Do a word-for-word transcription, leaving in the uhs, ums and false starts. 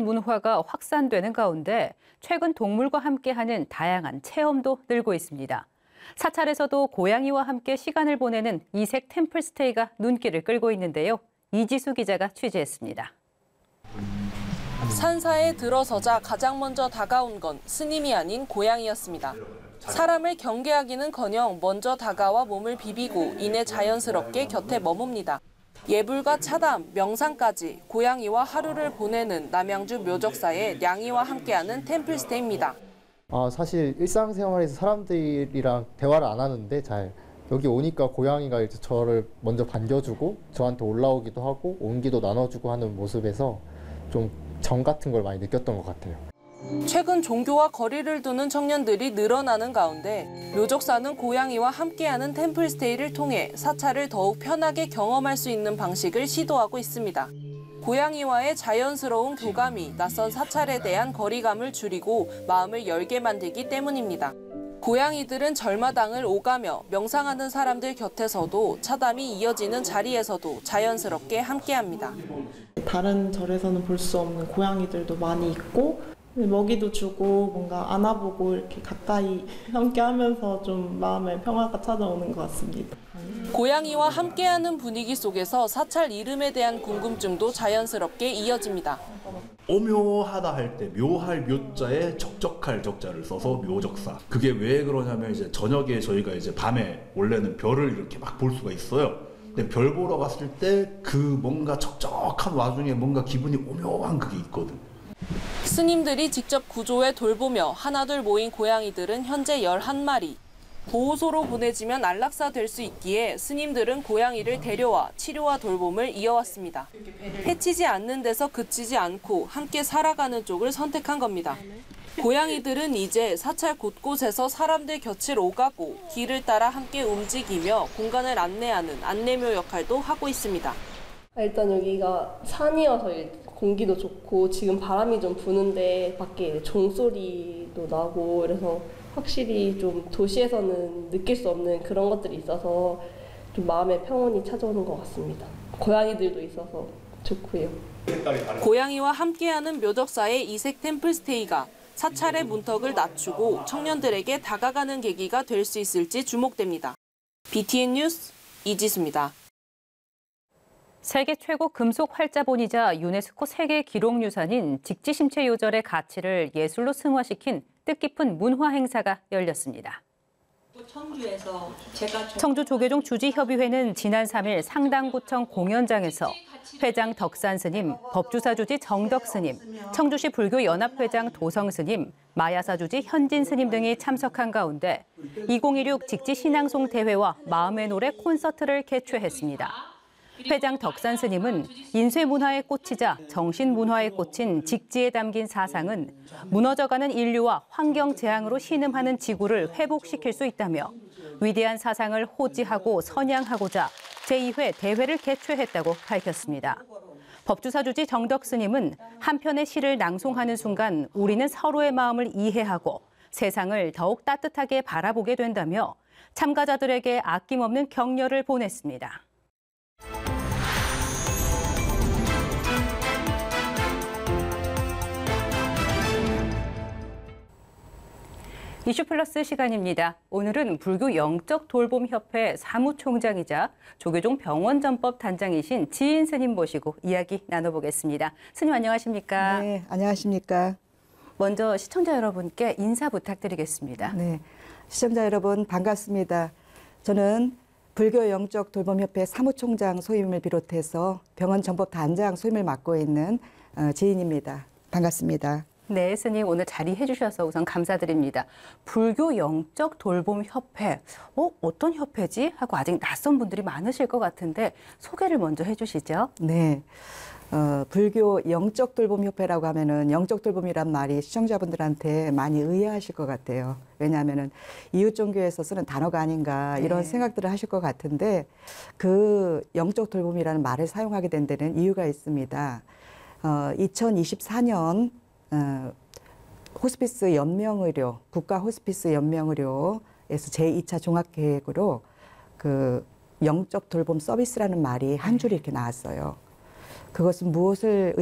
문화가 확산되는 가운데 최근 동물과 함께하는 다양한 체험도 늘고 있습니다. 사찰에서도 고양이와 함께 시간을 보내는 이색 템플스테이가 눈길을 끌고 있는데요. 이지수 기자가 취재했습니다. 산사에 들어서자 가장 먼저 다가온 건 스님이 아닌 고양이였습니다. 사람을 경계하기는커녕 먼저 다가와 몸을 비비고 이내 자연스럽게 곁에 머뭅니다. 예불과 차담, 명상까지 고양이와 하루를 보내는 남양주 묘적사의 냥이와 함께하는 템플스테이입니다. 아, 사실 일상생활에서 사람들이랑 대화를 안 하는데 잘 여기 오니까 고양이가 이제 저를 먼저 반겨주고 저한테 올라오기도 하고 온기도 나눠주고 하는 모습에서 좀 정 같은 걸 많이 느꼈던 것 같아요. 최근 종교와 거리를 두는 청년들이 늘어나는 가운데 묘적사는 고양이와 함께하는 템플스테이를 통해 사찰을 더욱 편하게 경험할 수 있는 방식을 시도하고 있습니다. 고양이와의 자연스러운 교감이 낯선 사찰에 대한 거리감을 줄이고 마음을 열게 만들기 때문입니다. 고양이들은 절마당을 오가며 명상하는 사람들 곁에서도 차담이 이어지는 자리에서도 자연스럽게 함께합니다. 다른 절에서는 볼 수 없는 고양이들도 많이 있고 먹이도 주고 뭔가 안아보고 이렇게 가까이 함께하면서 좀 마음의 평화가 찾아오는 것 같습니다. 고양이와 함께하는 분위기 속에서 사찰 이름에 대한 궁금증도 자연스럽게 이어집니다. 오묘하다 할 때 묘할 묘자에 적적할 적자를 써서 묘적사. 그게 왜 그러냐면 이제 저녁에 저희가 이제 밤에 원래는 별을 이렇게 막 볼 수가 있어요. 근데 별 보러 갔을 때 그 뭔가 적적한 와중에 뭔가 기분이 오묘한 그게 있거든. 스님들이 직접 구조에 돌보며 하나둘 모인 고양이들은 현재 열한 마리. 보호소로 보내지면 안락사 될 수 있기에 스님들은 고양이를 데려와 치료와 돌봄을 이어왔습니다. 해치지 않는 데서 그치지 않고 함께 살아가는 쪽을 선택한 겁니다. 고양이들은 이제 사찰 곳곳에서 사람들 곁을 오가고 길을 따라 함께 움직이며 공간을 안내하는 안내묘 역할도 하고 있습니다. 일단 여기가 산이어서 공기도 좋고 지금 바람이 좀 부는데 밖에 종소리도 나고 그래서 확실히 좀 도시에서는 느낄 수 없는 그런 것들이 있어서 좀 마음의 평온이 찾아오는 것 같습니다. 고양이들도 있어서 좋고요. 고양이와 함께하는 묘적사의 이색 템플스테이가 사찰의 문턱을 낮추고 청년들에게 다가가는 계기가 될 수 있을지 주목됩니다. 비티엔 뉴스 이지수입니다. 세계 최고 금속 활자본이자 유네스코 세계 기록유산인 직지심체 요절의 가치를 예술로 승화시킨 뜻깊은 문화 행사가 열렸습니다. 청주에서 제가 청주 조계종 주지협의회는 지난 삼 일 상당구청 공연장에서 회장 덕산 스님, 법주사 주지 정덕 스님, 청주시 불교연합회장 도성 스님, 마야사 주지 현진 스님 등이 참석한 가운데 이천십육 직지신앙송 대회와 마음의 노래 콘서트를 개최했습니다. 회장 덕산 스님은 인쇄문화의 꽃이자 정신문화에 꽂힌 직지에 담긴 사상은 무너져가는 인류와 환경재앙으로 신음하는 지구를 회복시킬 수 있다며 위대한 사상을 호지하고 선양하고자 제이 회 대회를 개최했다고 밝혔습니다. 법주사 주지 정덕 스님은 한 편의 시를 낭송하는 순간 우리는 서로의 마음을 이해하고 세상을 더욱 따뜻하게 바라보게 된다며 참가자들에게 아낌없는 격려를 보냈습니다. 이슈플러스 시간입니다. 오늘은 불교 영적돌봄협회 사무총장이자 조계종 병원전법 단장이신 지인 스님 모시고 이야기 나눠보겠습니다. 스님 안녕하십니까? 네, 안녕하십니까? 먼저 시청자 여러분께 인사 부탁드리겠습니다. 네, 시청자 여러분 반갑습니다. 저는 불교 영적돌봄협회 사무총장 소임을 비롯해서 병원전법 단장 소임을 맡고 있는 지인입니다. 반갑습니다. 네, 스님 오늘 자리해 주셔서 우선 감사드립니다. 불교 영적 돌봄 협회, 어, 어떤 협회지? 하고 아직 낯선 분들이 많으실 것 같은데 소개를 먼저 해 주시죠. 네, 어, 불교 영적 돌봄 협회라고 하면은 영적 돌봄이란 말이 시청자분들한테 많이 의아하실 것 같아요. 왜냐하면은 이웃 종교에서 쓰는 단어가 아닌가 이런 네. 생각들을 하실 것 같은데 그 영적 돌봄이라는 말을 사용하게 된 데는 이유가 있습니다. 어, 이천이십사 년 어, 호스피스 연명의료, 국가 호스피스 연명의료에서 제이 차 종합계획으로 그 영적 돌봄 서비스라는 말이 한 줄이 이렇게 나왔어요. 그것은 무엇을